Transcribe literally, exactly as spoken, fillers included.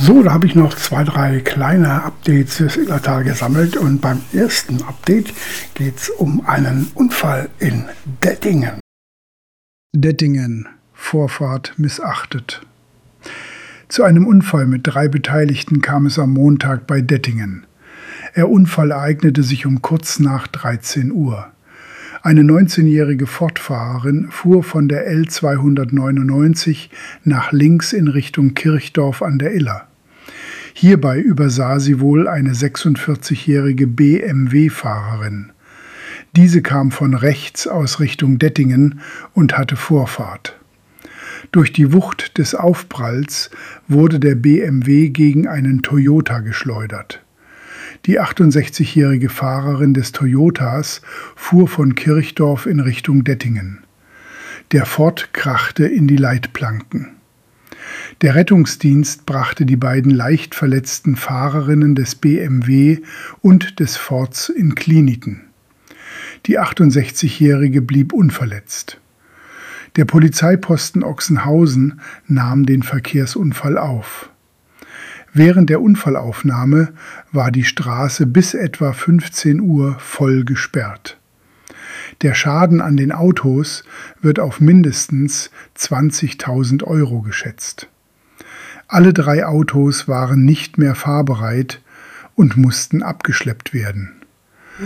So, da habe ich noch zwei, drei kleine Updates fürs Illertal gesammelt und beim ersten Update geht es um einen Unfall in Dettingen. Dettingen, Vorfahrt missachtet. Zu einem Unfall mit drei Beteiligten kam es am Montag bei Dettingen. Der Unfall ereignete sich um kurz nach dreizehn Uhr. Eine neunzehnjährige Ford-Fahrerin fuhr von der L zweihundertneunundneunzig nach links in Richtung Kirchdorf an der Iller. Hierbei übersah sie wohl eine sechsundvierzigjährige B M W-Fahrerin. Diese kam von rechts aus Richtung Dettingen und hatte Vorfahrt. Durch die Wucht des Aufpralls wurde der B M W gegen einen Toyota geschleudert. Die achtundsechzigjährige Fahrerin des Toyotas fuhr von Kirchdorf in Richtung Dettingen. Der Ford krachte in die Leitplanken. Der Rettungsdienst brachte die beiden leicht verletzten Fahrerinnen des B M W und des Fords in Kliniken. Die achtundsechzigjährige blieb unverletzt. Der Polizeiposten Ochsenhausen nahm den Verkehrsunfall auf. Während der Unfallaufnahme war die Straße bis etwa fünfzehn Uhr voll gesperrt. Der Schaden an den Autos wird auf mindestens zwanzigtausend Euro geschätzt. Alle drei Autos waren nicht mehr fahrbereit und mussten abgeschleppt werden.